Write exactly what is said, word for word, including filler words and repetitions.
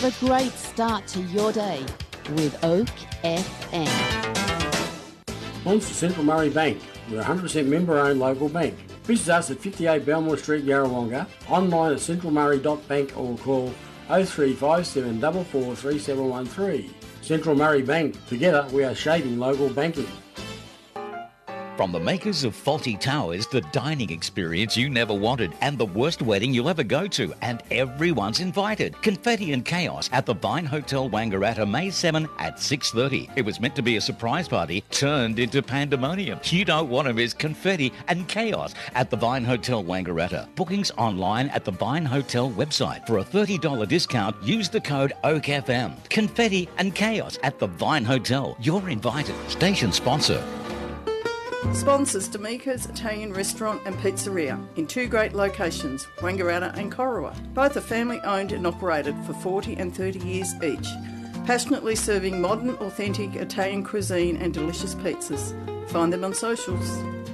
Have a great start to your day with Oak F M. Sponsor Central Murray Bank. We're a one hundred percent member-owned local bank. Visit us at fifty-eight Belmore Street, Yarrawonga, online at central murray dot bank or call oh three five seven four four three seven one three. Central Murray Bank. Together we are shaping local banking. From the makers of Faulty Towers, the dining experience you never wanted and the worst wedding you'll ever go to, and everyone's invited. Confetti and Chaos at the Vine Hotel Wangaratta, May seventh at six thirty. It was meant to be a surprise party, turned into pandemonium. You don't want to miss Confetti and Chaos at the Vine Hotel Wangaratta. Bookings online at the Vine Hotel website. For a thirty dollars discount, use the code O A K F M. Confetti and Chaos at the Vine Hotel. You're invited. Station sponsor. Sponsors D'Amico's Italian Restaurant and Pizzeria in two great locations, Wangaratta and Corowa. Both are family owned and operated for forty and thirty years each, passionately serving modern, authentic Italian cuisine and delicious pizzas. Find them on socials.